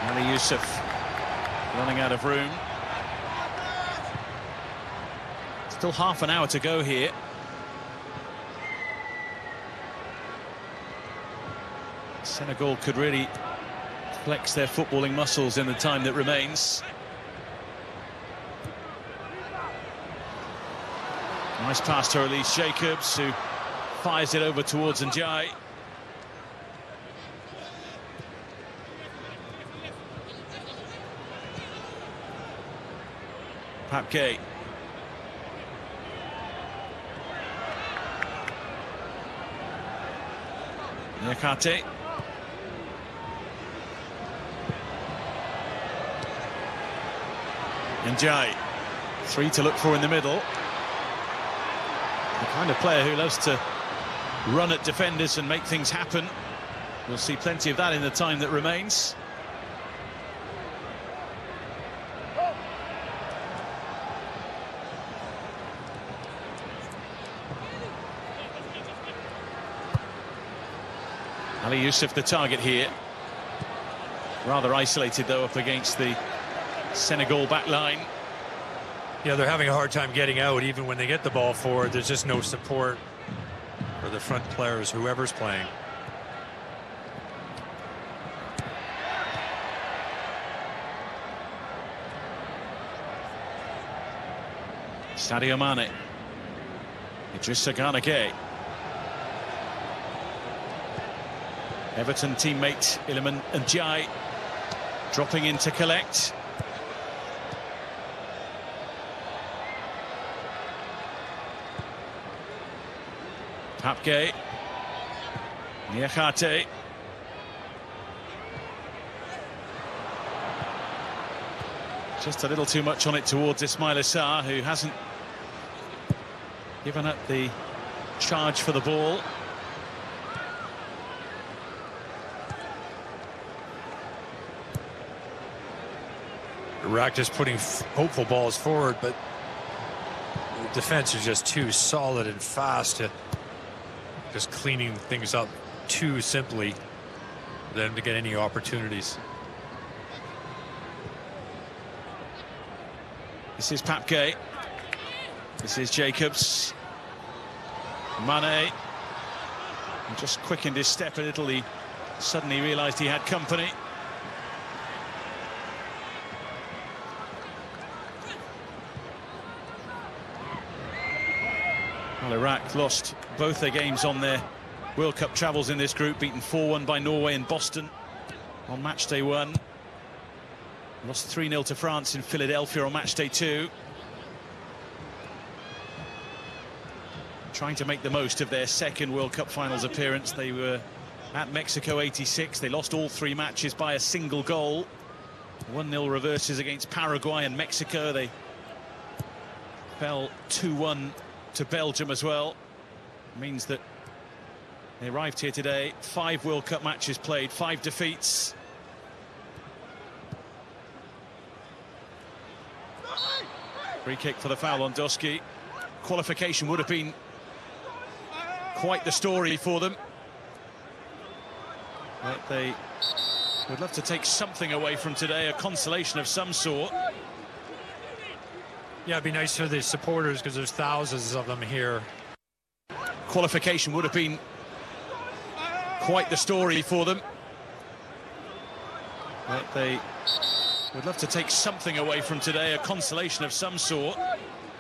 Ali Youssef running out of room. Still half an hour to go here. Senegal could really flex their footballing muscles in the time that remains. Nice pass to Elise Jacobs, who fires it over towards Ndiaye. Pape Gueye. Niakhaté. Ndiaye. 3 to look for in the middle. The kind of player who loves to run at defenders and make things happen. We'll see plenty of that in the time that remains. Ali Youssef the target here. Rather isolated though up against the Senegal back line. Yeah, they're having a hard time getting out. Even when they get the ball forward, there's just no support for the front players, whoever's playing. Sadio Mane. Idrissa Gana Gueye. Everton teammate Iliman Ndiaye dropping in to collect. Pape Gueye. Niakhaté. Just a little too much on it towards Ismaïla Sarr, who hasn't given up the charge for the ball. Iraq just putting hopeful balls forward, but the defense is just too solid and fast to just cleaning things up too simply for them to get any opportunities. This is Pape Gueye. This is Jacobs. Mane. He just quickened his step a little. He suddenly realised he had company. Well, Iraq lost both their games on their World Cup travels in this group, beaten 4-1 by Norway in Boston on match day 1. Lost 3-0 to France in Philadelphia on match day 2. Trying to make the most of their second World Cup finals appearance. They were at Mexico 86. They lost all 3 matches by a single goal. 1-0 reverses against Paraguay and Mexico. They fell 2-1 to Belgium as well. Means that they arrived here today, 5 World Cup matches played, 5 defeats. Free kick for the foul on Doski. Qualification would have been quite the story for them, but they would love to take something away from today, a consolation of some sort. Yeah, it'd be nice for the supporters because there's thousands of them here. Qualification would have been quite the story for them, but they would love to take something away from today, a consolation of some sort.